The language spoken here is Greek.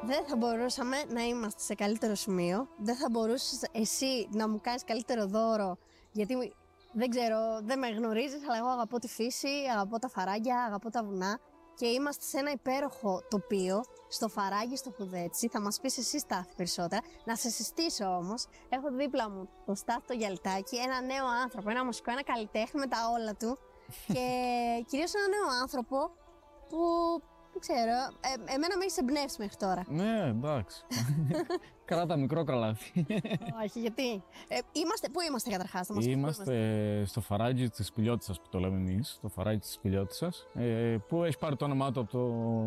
δεν θα μπορούσαμε να είμαστε σε καλύτερο σημείο. Δεν θα μπορούσες εσύ να μου κάνεις καλύτερο δώρο, γιατί δεν ξέρω, δεν με γνωρίζεις, αλλά εγώ αγαπώ τη φύση, αγαπώ τα φαράγγια, αγαπώ τα βουνά και είμαστε σε ένα υπέροχο τοπίο, στο Φαράγγι, στο Χουδέτσι. Θα μας πεις εσύ, Στάθη, περισσότερα. Να σε συστήσω όμως, έχω δίπλα μου το Στάθη το Γιαλτάκη, ένα νέο άνθρωπο, ένα μουσικό, ένα καλλιτέχνη με τα όλα του και κυρίως ένα νέο άνθρωπο που, δεν ξέρω, εμένα με έχεις εμπνεύσει μέχρι τώρα. Ναι, εντάξει. Κράτα μικρό καλάθι. Όχι, γιατί. Πού είμαστε καταρχάς, Είμαστε στο Φαράγγι της Πηλιώτισσας που το λέμε εμείς, το Φαράγγι της Πηλιώτισσας, που έχει πάρει το όνομά του από το